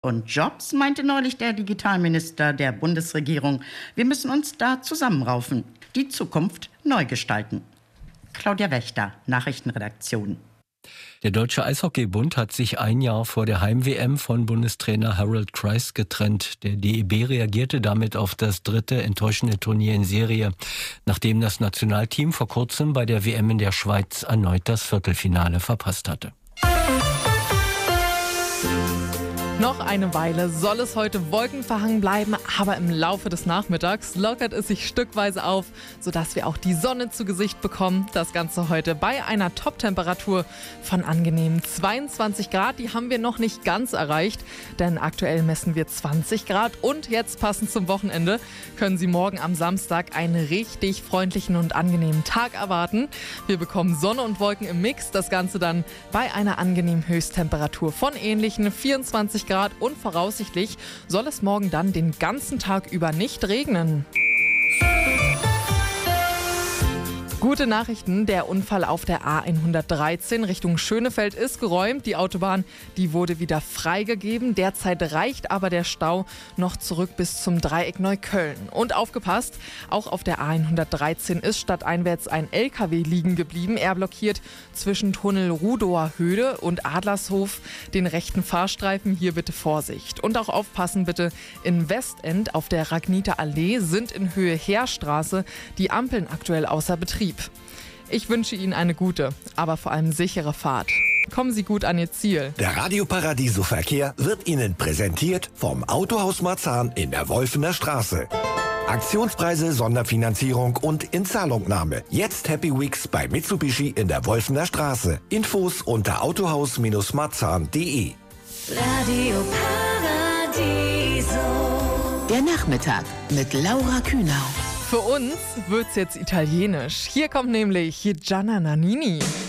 Und Jobs, meinte neulich der Digitalminister der Bundesregierung. Wir müssen uns da zusammenraufen, die Zukunft neu gestalten. Claudia Wächter, Nachrichtenredaktion. Der Deutsche Eishockeybund hat sich ein Jahr vor der Heim-WM von Bundestrainer Harold Kreis getrennt. Der DEB reagierte damit auf das dritte enttäuschende Turnier in Serie, nachdem das Nationalteam vor kurzem bei der WM in der Schweiz erneut das Viertelfinale verpasst hatte. Noch eine Weile soll es heute wolkenverhangen bleiben, aber im Laufe des Nachmittags lockert es sich stückweise auf, sodass wir auch die Sonne zu Gesicht bekommen. Das Ganze heute bei einer Top-Temperatur von angenehmen 22 Grad. Die haben wir noch nicht ganz erreicht, denn aktuell messen wir 20 Grad. Und jetzt passend zum Wochenende können Sie morgen am Samstag einen richtig freundlichen und angenehmen Tag erwarten. Wir bekommen Sonne und Wolken im Mix. Das Ganze dann bei einer angenehmen Höchsttemperatur von ähnlichen 24 Grad und voraussichtlich soll es morgen dann den ganzen Tag über nicht regnen. Gute Nachrichten, der Unfall auf der A113 Richtung Schönefeld ist geräumt. Die Autobahn, die wurde wieder freigegeben. Derzeit reicht aber der Stau noch zurück bis zum Dreieck Neukölln. Und aufgepasst, auch auf der A113 ist stadteinwärts ein LKW liegen geblieben. Er blockiert zwischen Tunnel Rudower Höhle und Adlershof den rechten Fahrstreifen. Hier bitte Vorsicht. Und auch aufpassen bitte, in Westend auf der Ragniter Allee sind in Höhe Heerstraße die Ampeln aktuell außer Betrieb. Ich wünsche Ihnen eine gute, aber vor allem sichere Fahrt. Kommen Sie gut an Ihr Ziel. Der Radio Paradiso Verkehr wird Ihnen präsentiert vom Autohaus Marzahn in der Wolfener Straße. Aktionspreise, Sonderfinanzierung und Inzahlungnahme. Jetzt Happy Weeks bei Mitsubishi in der Wolfener Straße. Infos unter autohaus-marzahn.de. Radio Paradiso. Der Nachmittag mit Laura Kühnau. Für uns wird's jetzt italienisch. Hier kommt nämlich Gianna Nannini.